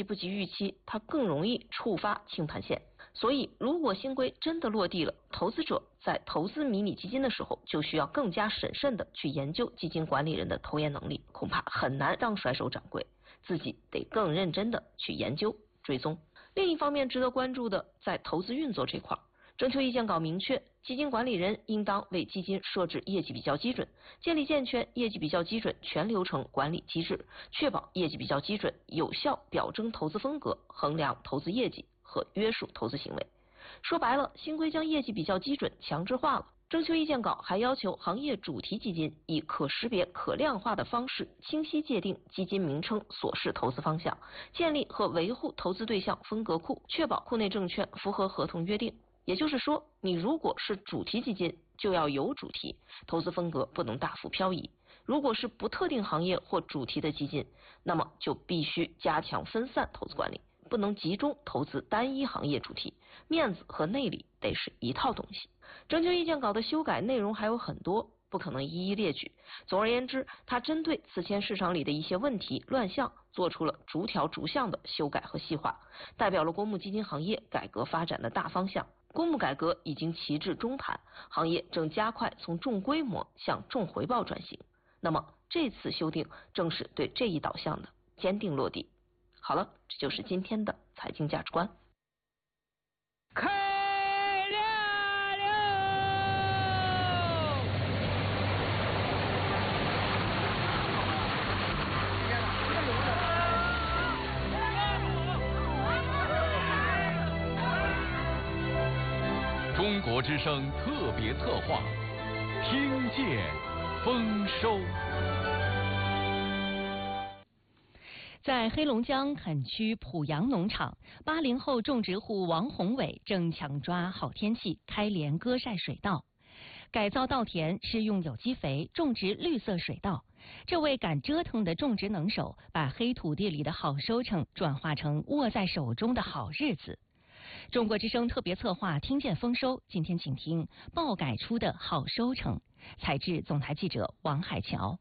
绩不及预期，它更容易触发清盘线。所以，如果新规真的落地了，投资者在投资迷你基金的时候，就需要更加审慎的去研究基金管理人的投研能力，恐怕很难让甩手掌柜，自己得更认真的去研究追踪。另一方面值得关注的，在投资运作这块，征求意见稿明确，基金管理人应当为基金设置业绩比较基准，建立健全业绩比较基准全流程管理机制，确保业绩比较基准有效表征投资风格，衡量投资业绩和约束投资行为。说白了，新规将业绩比较基准强制化了。征求意见稿还要求行业主题基金以可识别、可量化的方式清晰界定基金名称所示投资方向，建立和维护投资对象分隔库，确保库内证券符合合同约定。也就是说，你如果是主题基金，就要有主题，投资风格不能大幅漂移；如果是不特定行业或主题的基金，那么就必须加强分散投资管理，不能集中投资单一行业主题，面子和内里得是一套东西。征求意见稿的修改内容还有很多，不可能一一列举。总而言之，它针对此前市场里的一些问题乱象，做出了逐条逐项的修改和细化，代表了公募基金行业改革发展的大方向。公募改革已经骑至中盘，行业正加快从重规模向重回报转型。那么这次修订正是对这一导向的坚定落地。好了，这就是今天的财经价值观。 开亮了！ 中国之声特别策划，听见丰收。 在黑龙江垦区濮阳农场，80后种植户王宏伟正抢抓好天气开镰割晒水稻。改造稻田是用有机肥种植绿色水稻。这位敢折腾的种植能手，把黑土地里的好收成转化成握在手中的好日子。中国之声特别策划听见丰收，今天请听爆改出的好收成。采制总台记者王海桥。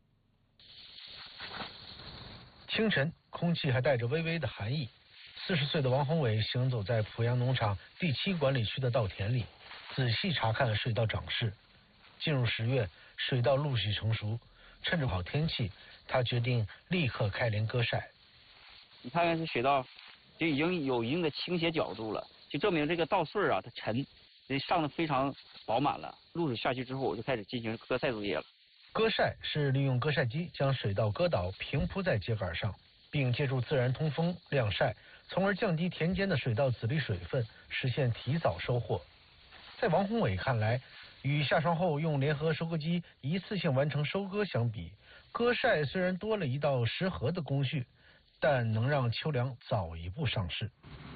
清晨，空气还带着微微的寒意。40岁的王宏伟行走在濮阳农场第7管理区的稻田里，仔细查看水稻长势。进入10月，水稻陆续成熟，趁着好天气，他决定立刻开镰割晒。 你看看这水稻，就已经有一定的倾斜角度了，就证明这个稻穗啊它沉，上的非常饱满了。露水下去之后，我就开始进行割晒作业了。 割晒是利用割晒机将水稻割倒，平铺在秸秆上，并借助自然通风晾晒，从而降低田间的水稻籽粒水分，实现提早收获。在王宏伟看来，与下霜后用联合收割机一次性完成收割相比，割晒虽然多了一道实核的工序，但能让秋粮早一步上市。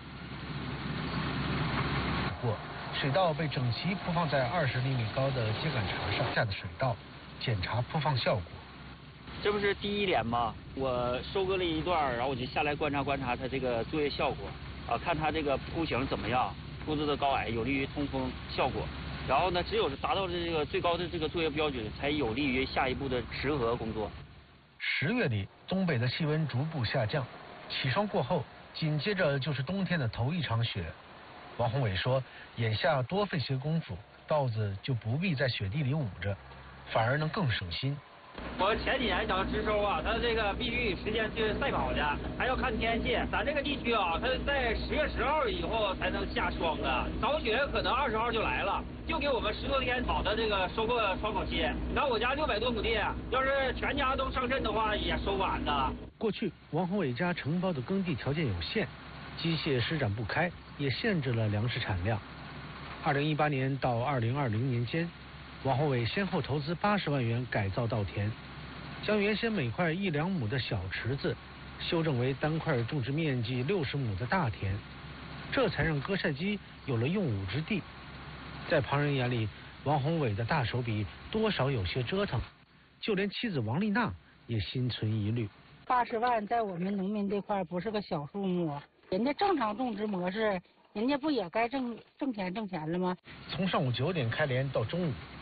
不过，水稻被整齐铺放在20厘米高的秸秆茬上，下的水稻检查铺放效果。 这不是第1镰吗？我收割了一段，然后我就下来观察它这个作业效果啊，看它这个铺型怎么样，铺子的高矮有利于通风效果。然后呢，只有是达到这个最高的这个作业标准，才有利于下一步的实核工作。 10月里，东北的气温逐步下降，起霜过后，紧接着就是冬天的头一场雪。王宏伟说，眼下多费些功夫，稻子就不必在雪地里捂着，反而能更省心。 我前几年想植收啊，它这个必须时间是赛跑的，还要看天气。咱这个地区啊，它在10月10号以后才能下霜的，早雪可能20号就来了，就给我们10多天好的这个收获窗口期。你看我家600多亩地，要是全家都上阵的话，也收晚的。 过去王宏伟家承包的耕地条件有限，机械施展不开，也限制了粮食产量。2018年到2020年间，王宏伟先后投资80万元改造稻田，将原先每块1-2亩的小池子修正为单块种植面积60亩的大田，这才让割晒机有了用武之地。在旁人眼里，王宏伟的大手笔多少有些折腾，就连妻子王丽娜也心存疑虑。 80万在我们农民这块不是个小数目，人家正常种植模式，人家不也该挣钱了吗？ 从上午9点开镰到中午，